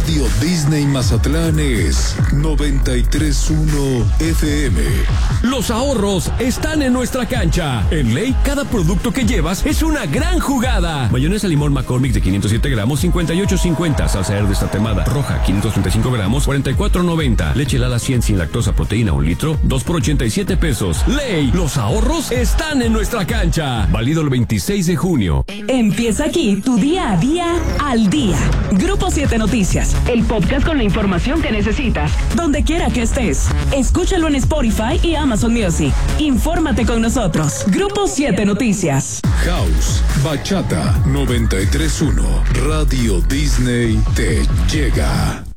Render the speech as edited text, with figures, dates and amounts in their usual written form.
Radio Disney Mazatlán es 93.1 FM. Los ahorros están en nuestra cancha. En Ley, cada producto que llevas es una gran jugada. Mayonesa limón McCormick de 507 gramos, 58.50. Salsa Herdes tatemada roja, 535 gramos, 44.90. Leche Lala 100 sin lactosa, proteína 1 litro, 2 por 87 pesos. Ley, los ahorros están en nuestra cancha. Válido el 26 de junio. Empieza aquí tu día a día al día. Grupo 7 Noticias, el podcast con la información que necesitas, donde quiera que estés. Escúchalo en Spotify y Amazon Music. Infórmate con nosotros. Grupo 7 Noticias. House, Bachata 93.1. Radio Disney te llega.